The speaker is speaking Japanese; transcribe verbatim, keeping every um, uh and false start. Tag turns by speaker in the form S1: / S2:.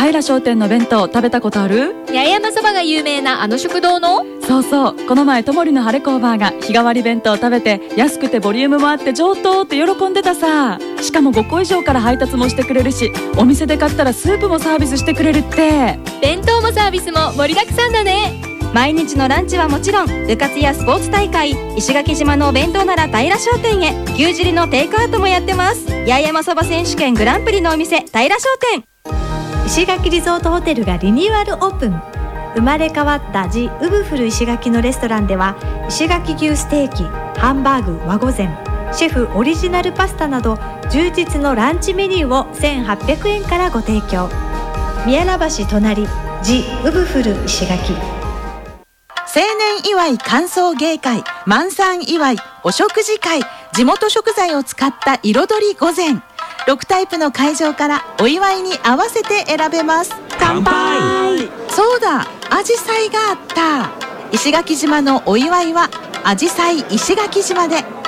S1: 平商店の弁当食べたことある？
S2: 八重山そばが有名なあの食堂の？
S1: そうそう、この前ともりの晴れ工場が日替わり弁当を食べて安くてボリュームもあって上等って喜んでたさ。しかもごこ以上から配達もしてくれるし、お店で買ったらスープもサービスしてくれるって。
S2: 弁当もサービスも盛りだくさんだね。
S3: 毎日のランチはもちろん、部活やスポーツ大会、石垣島のお弁当なら平商店へ。牛汁のテイクアウトもやってます。八重山そば選手権グランプリのお店、平商店。
S4: 石垣リゾートホテルがリニューアルオープン。生まれ変わったジ・ウブフル石垣のレストランでは、石垣牛ステーキ、ハンバーグ、和御膳、シェフオリジナルパスタなど充実のランチメニューをせんはっぴゃくえんからご提供。宮良橋隣、ジ・ウブフル石垣。
S5: 青年祝い歓送迎会、満産祝い、お食事会、地元食材を使った彩り御膳、ろくタイプの会場からお祝いに合わせて選べます。
S6: 乾杯。
S5: そうだ、アジサイがあった。石垣島のお祝いはアジサイ石垣島で。